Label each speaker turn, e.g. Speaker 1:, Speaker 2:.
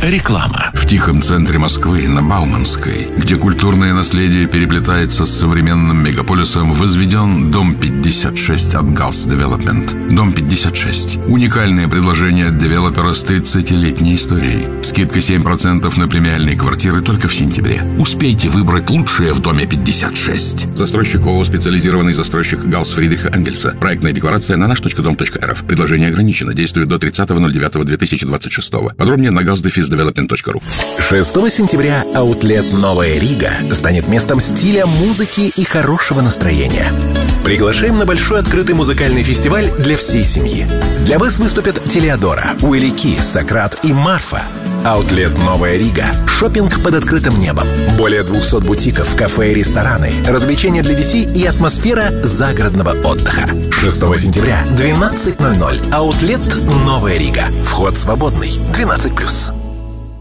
Speaker 1: Реклама.
Speaker 2: В тихом центре Москвы, на Бауманской, где культурное наследие переплетается с современным мегаполисом, возведен Дом 56 от Gulfs Development. Дом 56. Уникальное предложение от девелопера с 30-летней историей. Скидка 7% на премиальные квартиры только в сентябре. Успейте выбрать лучшее в Доме 56. Застройщик ООО «Специализированный застройщик Галс Фридриха Энгельса». Проектная декларация на наш.дом.рф. Предложение ограничено. Действует до 30.09.2026. Подробнее на galsdeficedevelopment.ru.
Speaker 1: 6 сентября аутлет «Новая Рига» станет местом стиля, музыки и хорошего настроения. Приглашаем на большой открытый музыкальный фестиваль для всей семьи. Для вас выступят Телеодора, Уилли Ки, Сократ и Марфа. Аутлет «Новая Рига» – шопинг под открытым небом. Более 200 бутиков, кафе и рестораны, развлечения для детей и атмосфера загородного отдыха. 6 сентября, 12:00. Аутлет «Новая Рига». Вход свободный. 12+.